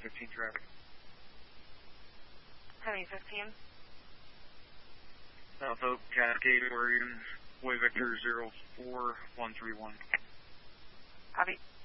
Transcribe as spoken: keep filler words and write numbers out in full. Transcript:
fifteen traffic. seventy fifteen. South Oak, Cascade, Oregon, Way Victor zero four one three one. Copy.